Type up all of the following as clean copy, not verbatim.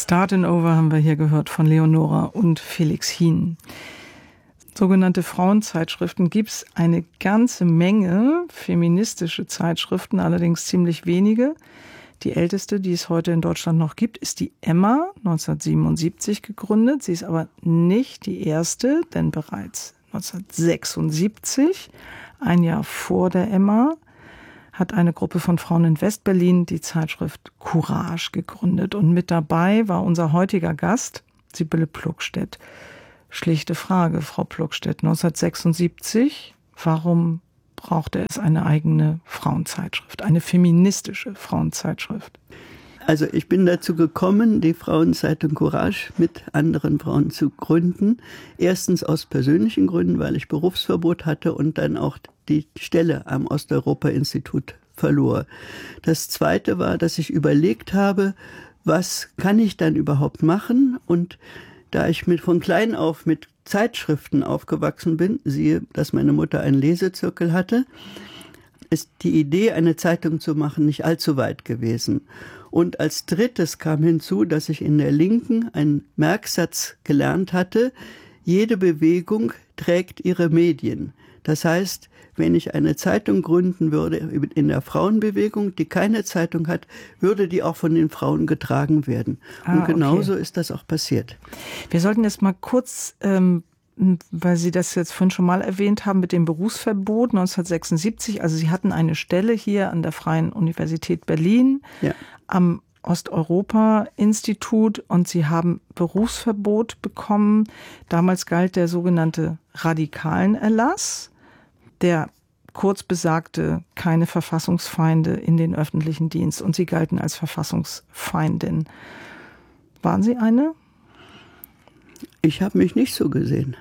Startin' Over haben wir hier gehört von Leonora und Felix Hien. Sogenannte Frauenzeitschriften gibt es eine ganze Menge, feministische Zeitschriften, allerdings ziemlich wenige. Die älteste, die es heute in Deutschland noch gibt, ist die Emma, 1977 gegründet. Sie ist aber nicht die erste, denn bereits 1976, ein Jahr vor der Emma, hat eine Gruppe von Frauen in Westberlin die Zeitschrift Courage gegründet. Und mit dabei war unser heutiger Gast, Sibylle Plugstedt. Schlichte Frage, Frau Plugstedt, 1976, warum brauchte es eine eigene Frauenzeitschrift, eine feministische Frauenzeitschrift? Also ich bin dazu gekommen, die Frauenzeitung Courage mit anderen Frauen zu gründen. Erstens aus persönlichen Gründen, weil ich Berufsverbot hatte und dann auch die Stelle am Osteuropa-Institut verlor. Das Zweite war, dass ich überlegt habe, was kann ich dann überhaupt machen? Und da ich von klein auf mit Zeitschriften aufgewachsen bin, siehe, dass meine Mutter einen Lesezirkel hatte, ist die Idee, eine Zeitung zu machen, nicht allzu weit gewesen. Und als Drittes kam hinzu, dass ich in der Linken einen Merksatz gelernt hatte, jede Bewegung trägt ihre Medien. Das heißt, wenn ich eine Zeitung gründen würde in der Frauenbewegung, die keine Zeitung hat, würde die auch von den Frauen getragen werden. Und genauso ist das auch passiert. Wir sollten jetzt mal kurz, weil Sie das jetzt vorhin schon mal erwähnt haben, mit dem Berufsverbot 1976. Also Sie hatten eine Stelle hier an der Freien Universität Berlin, ja, am Osteuropa-Institut, und Sie haben Berufsverbot bekommen. Damals galt der sogenannte Radikalenerlass, der kurz besagte, keine Verfassungsfeinde in den öffentlichen Dienst, und Sie galten als Verfassungsfeindin. Waren Sie eine? Ich habe mich nicht so gesehen.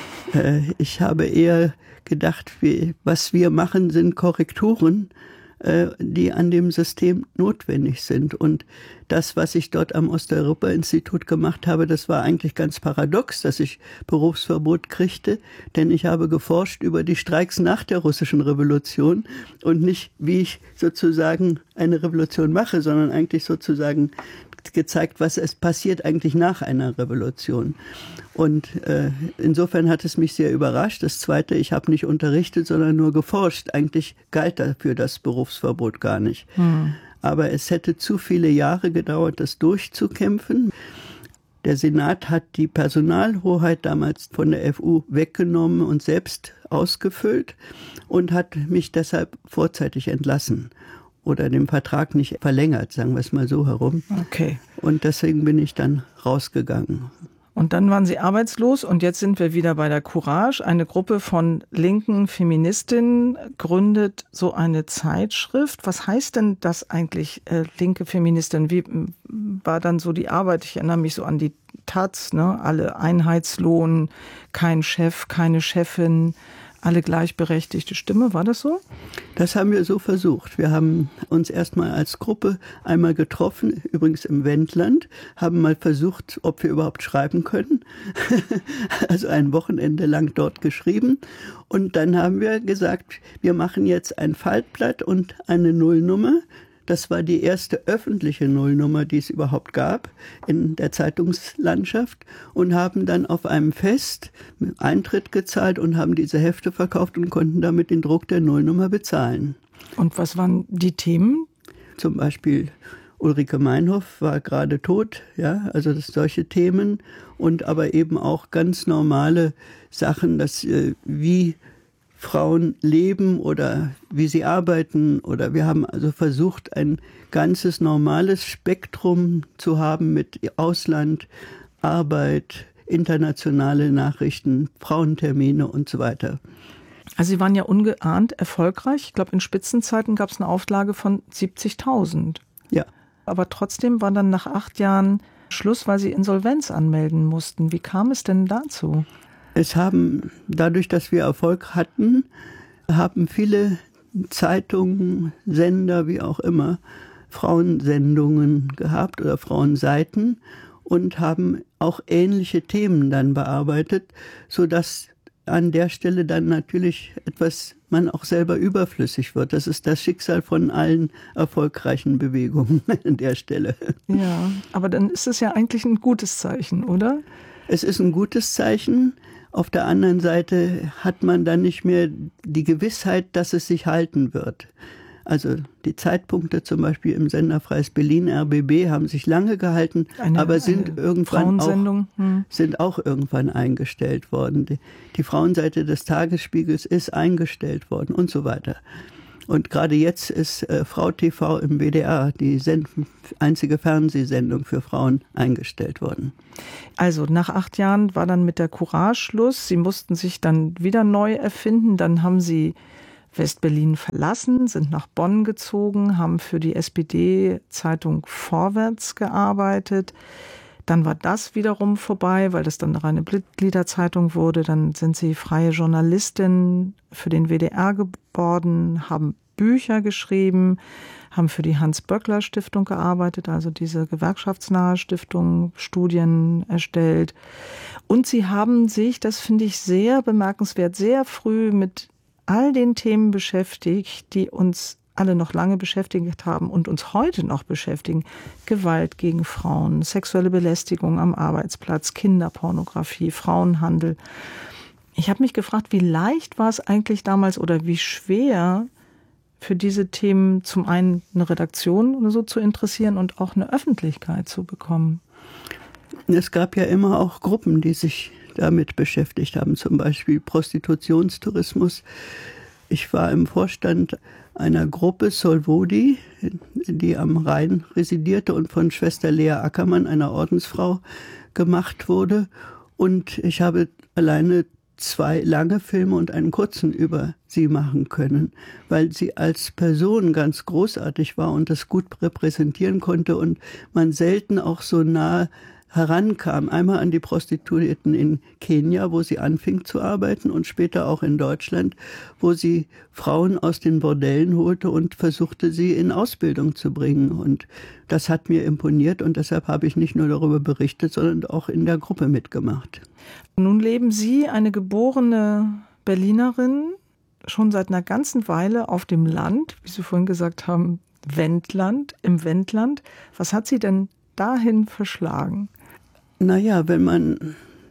Ich habe eher gedacht, was wir machen, sind Korrekturen, die an dem System notwendig sind. Und das, was ich dort am Osteuropa-Institut gemacht habe, das war eigentlich ganz paradox, dass ich Berufsverbot kriegte, denn ich habe geforscht über die Streiks nach der russischen Revolution und nicht, wie ich sozusagen eine Revolution mache, sondern eigentlich sozusagen gezeigt, was es passiert eigentlich nach einer Revolution. Und insofern hat es mich sehr überrascht. Das Zweite, ich habe nicht unterrichtet, sondern nur geforscht. Eigentlich galt dafür das Berufsverbot gar nicht. Aber es hätte zu viele Jahre gedauert, das durchzukämpfen. Der Senat hat die Personalhoheit damals von der FU weggenommen und selbst ausgefüllt und hat mich deshalb vorzeitig entlassen. Oder den Vertrag nicht verlängert, sagen wir es mal so herum. Okay. Und deswegen bin ich dann rausgegangen. Und dann waren Sie arbeitslos und jetzt sind wir wieder bei der Courage. Eine Gruppe von linken Feministinnen gründet so eine Zeitschrift. Was heißt denn das eigentlich, linke Feministin? Wie war dann so die Arbeit? Ich erinnere mich so an die Taz, ne? Alle Einheitslohn, kein Chef, keine Chefin, alle gleichberechtigte Stimme. War das so? Das haben wir so versucht. Wir haben uns erstmal als Gruppe einmal getroffen, übrigens im Wendland, haben mal versucht, ob wir überhaupt schreiben können. Also ein Wochenende lang dort geschrieben. Und dann haben wir gesagt, wir machen jetzt ein Faltblatt und eine Nullnummer. Das war die erste öffentliche Nullnummer, die es überhaupt gab in der Zeitungslandschaft, und haben dann auf einem Fest Eintritt gezahlt und haben diese Hefte verkauft und konnten damit den Druck der Nullnummer bezahlen. Und was waren die Themen? Zum Beispiel Ulrike Meinhof war gerade tot, ja, also das solche Themen, und aber eben auch ganz normale Sachen, wie Frauen leben oder wie sie arbeiten, oder wir haben also versucht, ein ganzes normales Spektrum zu haben mit Ausland, Arbeit, internationale Nachrichten, Frauentermine und so weiter. Also Sie waren ja ungeahnt erfolgreich. Ich glaube, in Spitzenzeiten gab es eine Auflage von 70.000. Ja. Aber trotzdem war dann nach 8 Jahren Schluss, weil Sie Insolvenz anmelden mussten. Wie kam es denn dazu? Es haben, dadurch, dass wir Erfolg hatten, haben viele Zeitungen, Sender, wie auch immer, Frauensendungen gehabt oder Frauenseiten und haben auch ähnliche Themen dann bearbeitet, sodass an der Stelle dann natürlich man auch selber überflüssig wird. Das ist das Schicksal von allen erfolgreichen Bewegungen an der Stelle. Ja, aber dann ist es ja eigentlich ein gutes Zeichen, oder? Es ist ein gutes Zeichen. Auf der anderen Seite hat man dann nicht mehr die Gewissheit, dass es sich halten wird. Also die Zeitpunkte zum Beispiel im Sender Freies Berlin, RBB, haben sich lange gehalten, aber sind auch irgendwann eingestellt worden. Die Frauenseite des Tagesspiegels ist eingestellt worden und so weiter. Und gerade jetzt ist Frau TV im WDR, die einzige Fernsehsendung für Frauen, eingestellt worden. Also nach 8 Jahren war dann mit der Courage Schluss. Sie mussten sich dann wieder neu erfinden. Dann haben Sie West-Berlin verlassen, sind nach Bonn gezogen, haben für die SPD-Zeitung Vorwärts gearbeitet. Dann war das wiederum vorbei, weil das dann eine reine Mitgliederzeitung wurde. Dann sind Sie freie Journalistin für den WDR geworden, haben Bücher geschrieben, haben für die Hans-Böckler-Stiftung gearbeitet, also diese gewerkschaftsnahe Stiftung, Studien erstellt. Und Sie haben sich, das finde ich sehr bemerkenswert, sehr früh mit all den Themen beschäftigt, die uns alle noch lange beschäftigt haben und uns heute noch beschäftigen. Gewalt gegen Frauen, sexuelle Belästigung am Arbeitsplatz, Kinderpornografie, Frauenhandel. Ich habe mich gefragt, wie leicht war es eigentlich damals oder wie schwer für diese Themen zum einen eine Redaktion oder so zu interessieren und auch eine Öffentlichkeit zu bekommen? Es gab ja immer auch Gruppen, die sich damit beschäftigt haben, zum Beispiel Prostitutionstourismus. Ich war im Vorstand einer Gruppe Solvodi, die am Rhein residierte und von Schwester Lea Ackermann, einer Ordensfrau, gemacht wurde. Und ich habe alleine 2 lange Filme und einen kurzen über sie machen können, weil sie als Person ganz großartig war und das gut repräsentieren konnte und man selten auch so nah herankam. Einmal an die Prostituierten in Kenia, wo sie anfing zu arbeiten und später auch in Deutschland, wo sie Frauen aus den Bordellen holte und versuchte, sie in Ausbildung zu bringen. Und das hat mir imponiert und deshalb habe ich nicht nur darüber berichtet, sondern auch in der Gruppe mitgemacht. Nun leben Sie, eine geborene Berlinerin, schon seit einer ganzen Weile auf dem Land, wie Sie vorhin gesagt haben, im Wendland. Was hat Sie denn dahin verschlagen? Naja, wenn man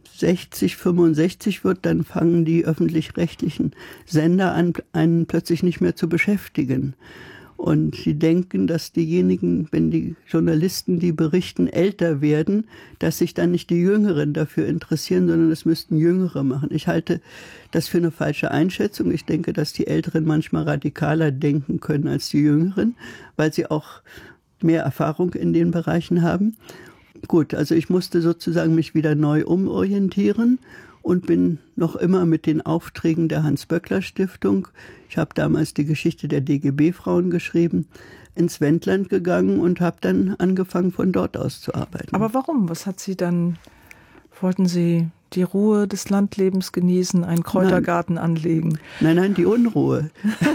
60, 65 wird, dann fangen die öffentlich-rechtlichen Sender an, einen plötzlich nicht mehr zu beschäftigen. Und sie denken, dass diejenigen, wenn die Journalisten, die berichten, älter werden, dass sich dann nicht die Jüngeren dafür interessieren, sondern es müssten Jüngere machen. Ich halte das für eine falsche Einschätzung. Ich denke, dass die Älteren manchmal radikaler denken können als die Jüngeren, weil sie auch mehr Erfahrung in den Bereichen haben. Gut, also ich musste sozusagen mich wieder neu umorientieren und bin noch immer mit den Aufträgen der Hans-Böckler-Stiftung, ich habe damals die Geschichte der DGB-Frauen geschrieben, ins Wendland gegangen und habe dann angefangen, von dort aus zu arbeiten. Aber warum? Was hat Sie dann, wollten Sie die Ruhe des Landlebens genießen, einen Kräutergarten anlegen? Nein, die Unruhe.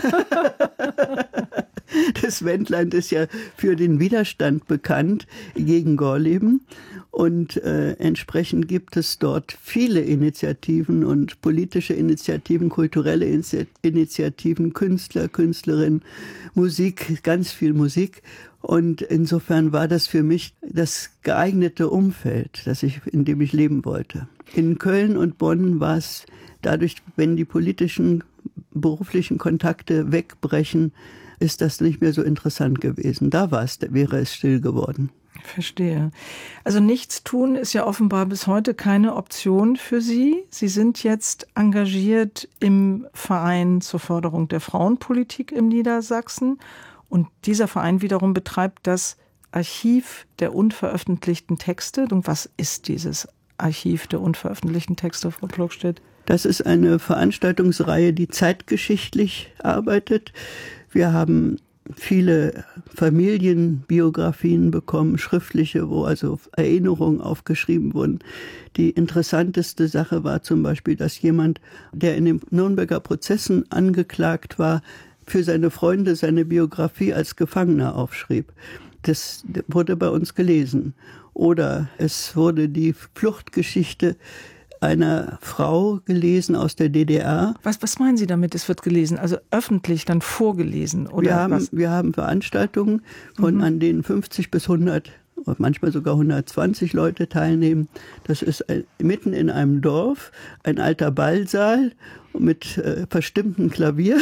Das Wendland ist ja für den Widerstand bekannt gegen Gorleben und entsprechend gibt es dort viele Initiativen und politische Initiativen, kulturelle Initiativen, Künstler, Künstlerinnen, Musik, ganz viel Musik. Und insofern war das für mich das geeignete Umfeld, in dem ich leben wollte. In Köln und Bonn war es dadurch, wenn die politischen, beruflichen Kontakte wegbrechen, ist das nicht mehr so interessant gewesen. Da wäre es still geworden. Verstehe. Also nichts tun ist ja offenbar bis heute keine Option für Sie. Sie sind jetzt engagiert im Verein zur Förderung der Frauenpolitik im Niedersachsen. Und dieser Verein wiederum betreibt das Archiv der unveröffentlichten Texte. Und was ist dieses Archiv der unveröffentlichten Texte, Frau Plogstedt? Das ist eine Veranstaltungsreihe, die zeitgeschichtlich arbeitet. Wir haben viele Familienbiografien bekommen, schriftliche, wo also Erinnerungen aufgeschrieben wurden. Die interessanteste Sache war zum Beispiel, dass jemand, der in den Nürnberger Prozessen angeklagt war, für seine Freunde seine Biografie als Gefangener aufschrieb. Das wurde bei uns gelesen. Oder es wurde die Fluchtgeschichte einer Frau gelesen aus der DDR. Was meinen Sie damit, es wird gelesen? Also öffentlich dann vorgelesen? Oder wir haben Veranstaltungen, an denen 50 bis 100, manchmal sogar 120 Leute teilnehmen. Das ist mitten in einem Dorf, ein alter Ballsaal mit verstimmtem Klavier.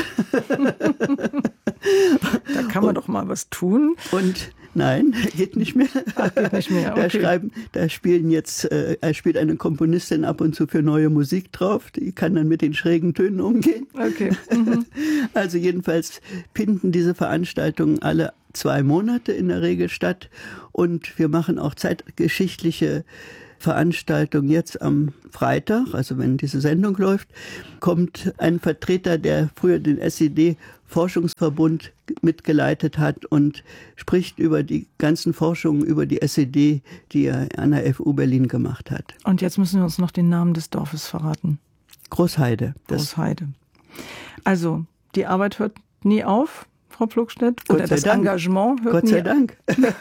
Da kann man doch mal was tun. Und nein, geht nicht mehr. Ach, geht nicht mehr. Okay. Da spielt eine Komponistin ab und zu für neue Musik drauf. Die kann dann mit den schrägen Tönen umgehen. Okay. Mhm. Also jedenfalls finden diese Veranstaltungen alle 2 Monate in der Regel statt. Und wir machen auch zeitgeschichtliche Veranstaltung. Jetzt am Freitag, also wenn diese Sendung läuft, kommt ein Vertreter, der früher den SED-Forschungsverbund mitgeleitet hat und spricht über die ganzen Forschungen über die SED, die er an der FU Berlin gemacht hat. Und jetzt müssen wir uns noch den Namen des Dorfes verraten. Großheide. Großheide. Also, die Arbeit hört nie auf, Frau Pflugstedt? Oder das Engagement hört nie auf? Gott sei Dank.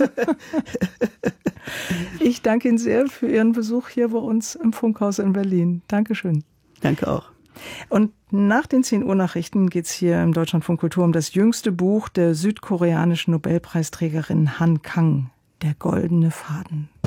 Ich danke Ihnen sehr für Ihren Besuch hier bei uns im Funkhaus in Berlin. Dankeschön. Danke auch. Und nach den 10 Uhr Nachrichten geht es hier im Deutschlandfunk Kultur um das jüngste Buch der südkoreanischen Nobelpreisträgerin Han Kang, Der goldene Faden.